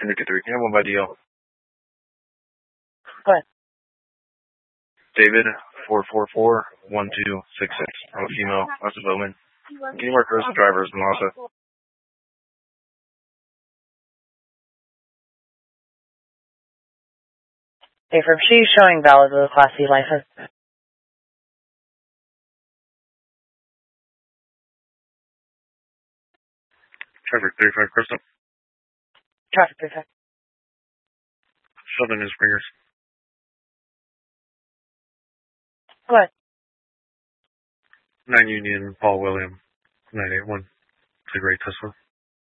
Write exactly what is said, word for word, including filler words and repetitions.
Syndicate three, can I have one by D L? Go ahead. David, four four four, one two six six. I'm a female, that's a Bowman. Can you mark her as drivers, Melissa? Affirm, she's showing valid with a Class C license. Traffic thirty-five, Crystal. Traffic thirty-five. Southern is Springers. Go ahead. nine Union, Paul William, nine eight one. It's a great Tesla.